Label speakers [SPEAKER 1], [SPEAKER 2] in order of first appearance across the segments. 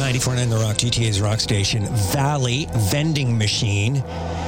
[SPEAKER 1] 94.9 The Rock, GTA's rock station, Valley Vending Machine.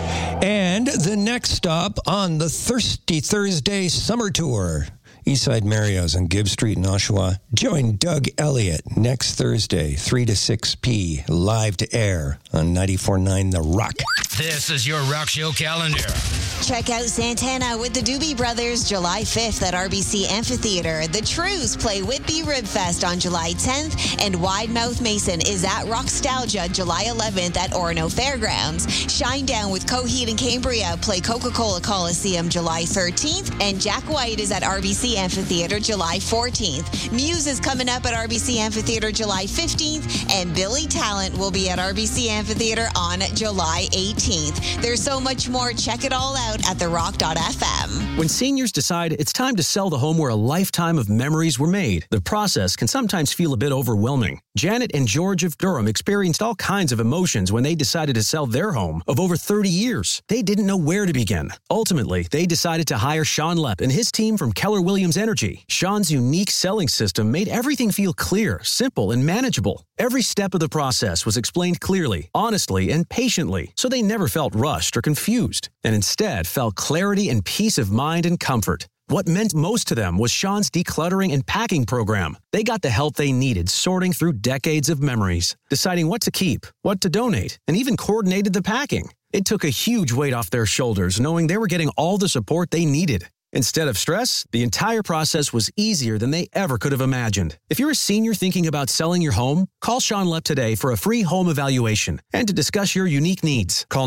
[SPEAKER 1] And the next stop on the Thirsty Thursday Summer Tour, Eastside Mario's on Gibb Street in Oshawa. Join Doug Elliott next Thursday, 3 to 6 p, live to air on 94.9 The Rock.
[SPEAKER 2] This is your Rock Show calendar.
[SPEAKER 3] Check out Santana with the Doobie Brothers July 5th at RBC Amphitheater. The Trues play Whitby Rib Fest on July 10th, and Wide Mouth Mason is at Rockstalgia July 11th at Orono Fairgrounds. Shinedown with Coheed and Cambria play Coca-Cola Coliseum July 13th, and Jack White is at RBC Amphitheater July 14th. Muse is coming up at RBC Amphitheater July 15th, and Billy Talent will be at RBC Amphitheater on July 18th. There's so much more. Check it all out at therock.fm.
[SPEAKER 4] When seniors decide it's time to sell the home where a lifetime of memories were made, the process can sometimes feel a bit overwhelming. Janet and George of Durham experienced all kinds of emotions when they decided to sell their home of over 30 years. They didn't know where to begin. Ultimately, they decided to hire Sean Lepp and his team from Keller Williams Energy. Sean's unique selling system made everything feel clear, simple, and manageable. Every step of the process was explained clearly, honestly, and patiently, so they never felt rushed or confused, and instead felt clarity and peace of mind and comfort. What meant most to them was Sean's decluttering and packing program. They got the help they needed sorting through decades of memories, deciding what to keep, what to donate, and even coordinated the packing. It took a huge weight off their shoulders knowing they were getting all the support they needed. Instead of stress, the entire process was easier than they ever could have imagined. If you're a senior thinking about selling your home, call Sean Lepp today for a free home evaluation and to discuss your unique needs. Call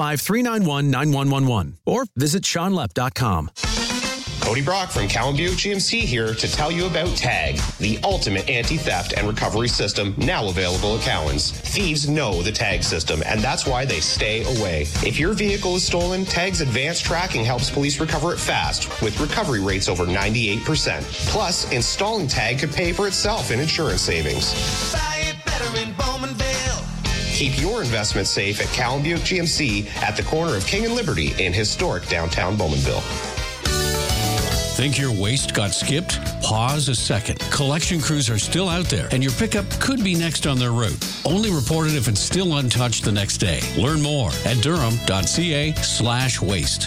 [SPEAKER 4] 905-391-9111 or visit SeanLepp.com.
[SPEAKER 5] Cody Brock from Cowan Buick GMC here to tell you about TAG, the ultimate anti-theft and recovery system now available at Cowan's. Thieves know the TAG system, and that's why they stay away. If your vehicle is stolen, TAG's advanced tracking helps police recover it fast, with recovery rates over 98%. Plus, installing TAG could pay for itself in insurance savings.
[SPEAKER 6] Buy it better in Bowmanville.
[SPEAKER 5] Keep your investment safe at Cowan Buick GMC at the corner of King and Liberty in historic downtown Bowmanville.
[SPEAKER 7] Think your waste got skipped? Pause a second. Collection crews are still out there, and your pickup could be next on their route. Only report it if it's still untouched the next day. Learn more at durham.ca/waste.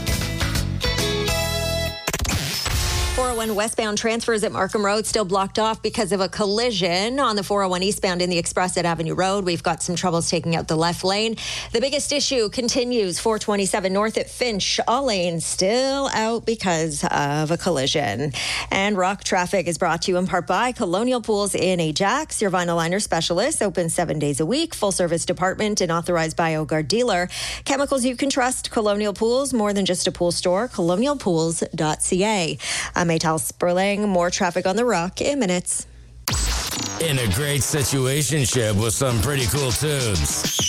[SPEAKER 8] 401 westbound transfers at Markham Road still blocked off because of a collision on the 401 eastbound in the Express at Avenue Road. We've got some troubles taking out the left lane. The biggest issue continues 427 north at Finch. All lanes still out because of a collision. And Rock Traffic is brought to you in part by Colonial Pools in Ajax, your vinyl liner specialist, open 7 days a week, full service department, and authorized BioGuard dealer. Chemicals you can trust. Colonial Pools, more than just a pool store. colonialpools.ca. I'm Maytal Sperling. More traffic on the Rock in minutes.
[SPEAKER 2] In a great situationship with some pretty cool tunes.